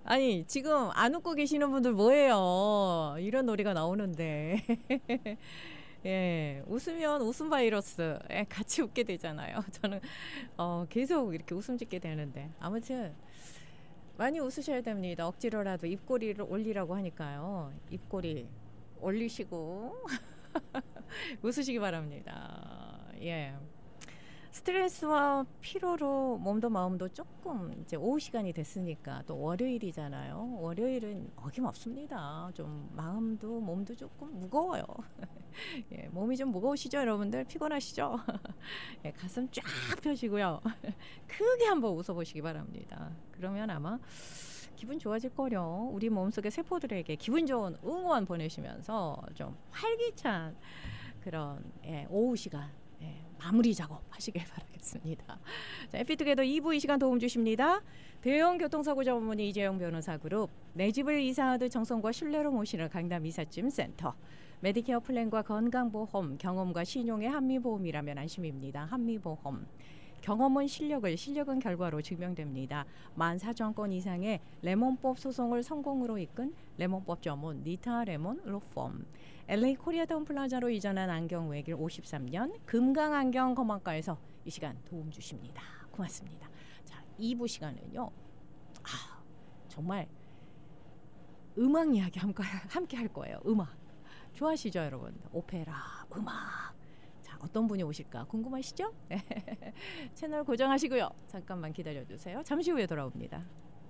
아니 지금 안 웃고 계시는 분들 뭐예요? 이런 노래가 나오는데 예, 웃으면 웃음 바이러스 예, 같이 웃게 되잖아요. 저는 계속 이렇게 웃음 짓게 되는데 아무튼 많이 웃으셔야 됩니다. 억지로라도 입꼬리를 올리라고 하니까요. 입꼬리 올리시고 웃으시기 바랍니다. 예. 스트레스와 피로로 몸도 마음도 조금 이제 오후 시간이 됐으니까 또 월요일이잖아요. 월요일은 어김없습니다. 좀 마음도 몸도 조금 무거워요. 예, 몸이 좀 무거우시죠, 여러분들? 피곤하시죠? 예, 가슴 쫙 펴시고요. 크게 한번 웃어보시기 바랍니다. 그러면 아마 기분 좋아질 거요. 우리 몸속의 세포들에게 기분 좋은 응원 보내시면서 좀 활기찬 그런 오후 시간 마무리 작업 하시길 바라겠습니다. 자, 해피투게더 2부 이 시간 도움 주십니다. 대형 교통사고 전문 이재용 변호사 그룹, 내 집을 이사하듯 정성과 신뢰로 모시는 강남 이삿짐 센터, 메디케어 플랜과 건강보험, 경험과 신용의 한미보험이라면 안심입니다. 한미보험. 경험은 실력은 결과로 증명됩니다. 14,000건 이상의 레몬법 소송을 성공으로 이끈 레몬법 전문 니타 레몬 로펌. LA 코리아타운 플라자로 이전한 안경 외길 53년 금강안경 검안과에서 이 시간 도움 주십니다. 고맙습니다. 자, 2부 시간은요. 정말 음악 이야기 함께 할 거예요. 음악. 좋아하시죠, 여러분? 오페라, 음악. 자, 어떤 분이 오실까 궁금하시죠? 채널 고정하시고요. 잠깐만 기다려주세요. 잠시 후에 돌아옵니다.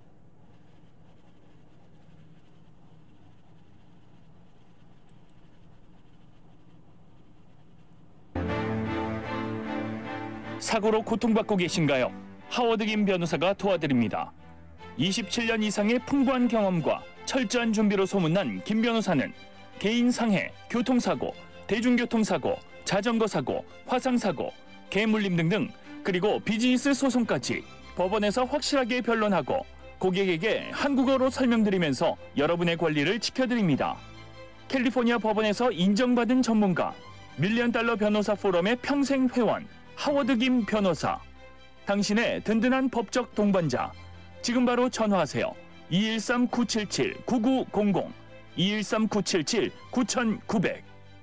사고로 고통받고 계신가요? 하워드 김 변호사가 도와드립니다. 27년 이상의 풍부한 경험과 철저한 준비로 소문난 김 변호사는 개인 상해, 교통사고, 대중교통사고, 자전거 사고, 화상사고, 개물림 등등, 그리고 비즈니스 소송까지 법원에서 확실하게 변론하고 고객에게 한국어로 설명드리면서 여러분의 권리를 지켜드립니다. 캘리포니아 법원에서 인정받은 전문가, 밀리언달러 변호사 포럼의 평생 회원, 하워드 김 변호사. 당신의 든든한 법적 동반자. 지금 바로 전화하세요. 213-977-9900, 213-977-9900.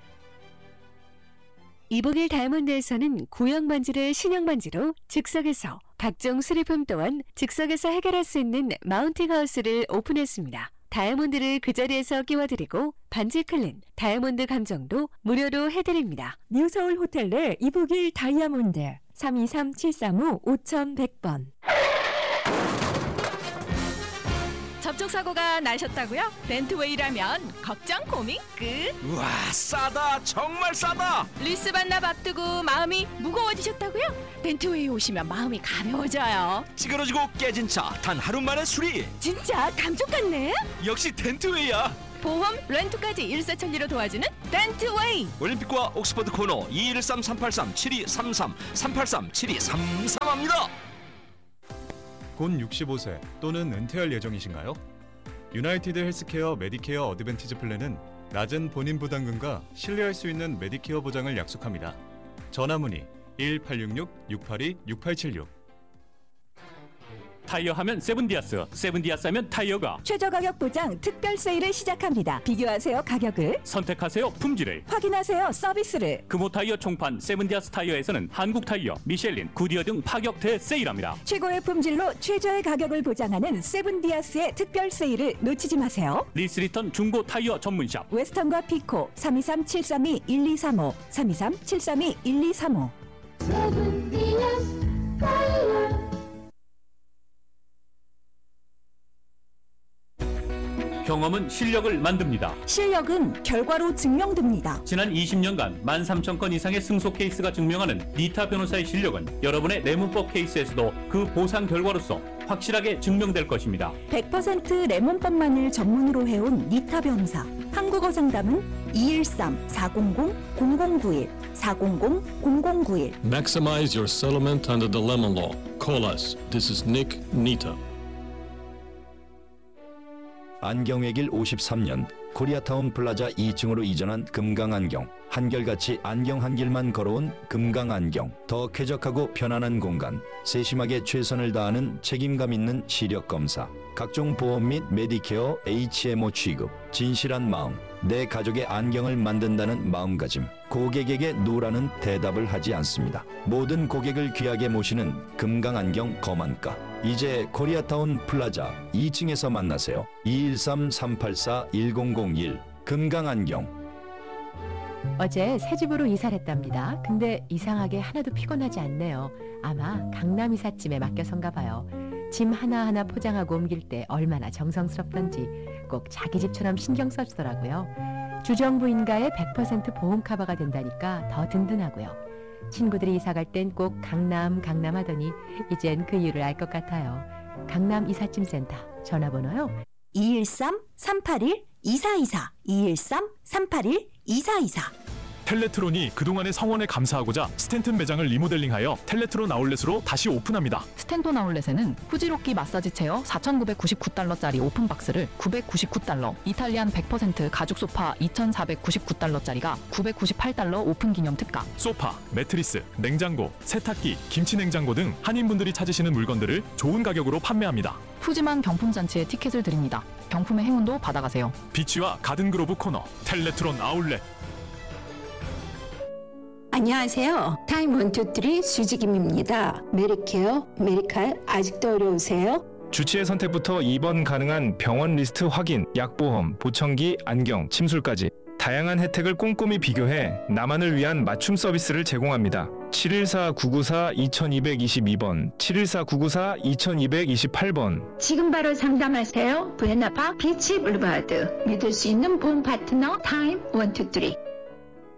이북일 다이아몬드에서는 구형 반지를 신형 반지로 즉석에서, 각종 수리품 또한 즉석에서 해결할 수 있는 마운팅 하우스를 오픈했습니다. 다이아몬드를 그 자리에서 끼워드리고 반지 클린, 다이아몬드 감정도 무료로 해드립니다. 뉴서울 호텔 내 이북일 다이아몬드 323-735-5100번. 접촉사고가 나셨다고요? 덴트웨이라면 걱정 고민 끝. 우와, 싸다, 정말 싸다. 리스 반납 앞두고 마음이 무거워지셨다고요? 덴트웨이 오시면 마음이 가벼워져요. 찌그러지고 깨진 차 단 하루 만에 수리. 진짜 감쪽 같네. 역시 덴트웨이야. 보험, 렌트까지 일사천리로 도와주는 덴트웨이. 올림픽과 옥스퍼드 코너 213-383-7233 383-7233합니다. 곧 65세 또는 은퇴할 예정이신가요? 유나이티드 헬스케어 메디케어 어드밴티지 플랜은 낮은 본인 부담금과 신뢰할 수 있는 메디케어 보장을 약속합니다. 전화문의 1866-682-6876. 타이어 하면 세븐디아스, 세븐디아스 하면 타이어가. 최저가격 보장 특별 세일을 시작합니다. 비교하세요 가격을, 선택하세요 품질을, 확인하세요 서비스를. 금호 타이어 총판 세븐디아스 타이어에서는 한국 타이어, 미셸린, 구디어 등 파격 대세일합니다. 최고의 품질로 최저의 가격을 보장하는 세븐디아스의 특별 세일을 놓치지 마세요. 리스리턴 중고 타이어 전문샵 웨스턴과 피코 323-732-1235 323-732-1235. 세븐디아스 타이어. 경험은 실력을 만듭니다. 실력은 결과로 증명됩니다. 지난 20년간 13,000건 이상의 승소 케이스가 증명하는 니타 변호사의 실력은 여러분의 내문법 케이스에서도 그 보상 결과로서 확실하게 증명될 것입니다. 100% 레몬법만을 전문으로 해온 니타 변호사. 한국어 상담은 213-400-0091 400-0091. Maximize your settlement under the lemon law. Call us. This is Nick Nita. 안경외길 53년 코리아타운 플라자 2층으로 이전한 금강안경. 한결같이 안경 한 길만 걸어온 금강안경. 더 쾌적하고 편안한 공간. 세심하게 최선을 다하는 책임감 있는 시력 검사. 각종 보험 및 메디케어 HMO 취급, 진실한 마음, 내 가족의 안경을 만든다는 마음가짐, 고객에게 노라는 대답을 하지 않습니다. 모든 고객을 귀하게 모시는 금강안경 거만가. 이제 코리아타운 플라자 2층에서 만나세요. 213-384-1001 금강안경. 어제 새 집으로 이사를 했답니다. 근데 이상하게 하나도 피곤하지 않네요. 아마 강남 이삿짐에 맡겨선가 봐요. 짐 하나하나 포장하고 옮길 때 얼마나 정성스럽던지 꼭 자기 집처럼 신경 써주더라고요. 주정부인가에 100% 보험 커버가 된다니까 더 든든하고요. 친구들이 이사 갈 땐 꼭 강남 하더니 이젠 그 이유를 알 것 같아요. 강남 이삿짐센터 전화번호요. 213-381-2424 213-381-2424 텔레트론이 그동안의 성원에 감사하고자 스탠튼 매장을 리모델링하여 텔레트론 아울렛으로 다시 오픈합니다. 스탠톤 아울렛에는 후지로키 마사지 체어 4,999달러짜리 오픈박스를 999달러, 이탈리안 100% 가죽 소파 2,499달러짜리가 998달러 오픈 기념 특가. 소파, 매트리스, 냉장고, 세탁기, 김치 냉장고 등 한인분들이 찾으시는 물건들을 좋은 가격으로 판매합니다. 푸짐한 경품 잔치에 티켓을 드립니다. 경품의 행운도 받아가세요. 비치와 가든그로브 코너 텔레트론 아울렛. 안녕하세요. 타임 123 수지김입니다. 메디케어, 메디칼 아직도 어려우세요? 주치의 선택부터 입원 가능한 병원 리스트 확인, 약보험, 보청기, 안경, 침술까지 다양한 혜택을 꼼꼼히 비교해 나만을 위한 맞춤 서비스를 제공합니다. 714-994-2222번, 714-994-2228번. 지금 바로 상담하세요. 부에나파크 비치 블루바드. 믿을 수 있는 보험 파트너 타임 123.